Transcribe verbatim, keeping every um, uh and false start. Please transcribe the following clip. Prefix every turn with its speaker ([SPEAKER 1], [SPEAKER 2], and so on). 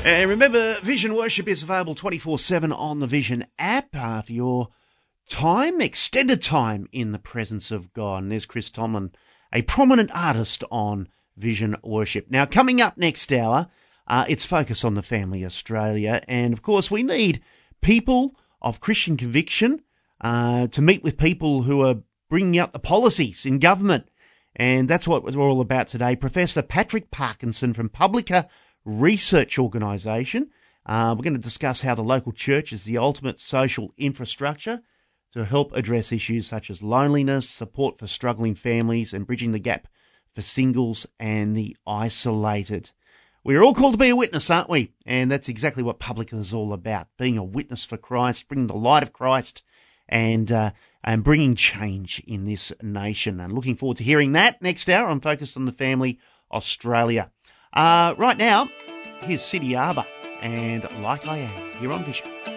[SPEAKER 1] And remember, Vision Worship is available twenty-four seven on the Vision app uh, for your time, extended time in the presence of God. And there's Chris Tomlin, a prominent artist on Vision Worship. Now, coming up next hour, uh, it's Focus on the Family Australia. And, of course, we need people of Christian conviction uh, to meet with people who are bringing up the policies in government. And that's what we're all about today. Professor Patrick Parkinson from Publica Research Organisation. Uh, we're going to discuss how the local church is the ultimate social infrastructure to help address issues such as loneliness, support for struggling families, and bridging the gap for singles and the isolated. We're all called to be a witness, aren't we? And that's exactly what Publica is all about, being a witness for Christ, bringing the light of Christ, and uh, and bringing change in this nation. And looking forward to hearing that next hour on Focus on the Family Australia. Uh, right now, here's City Arbor and Like I Am here on Vision.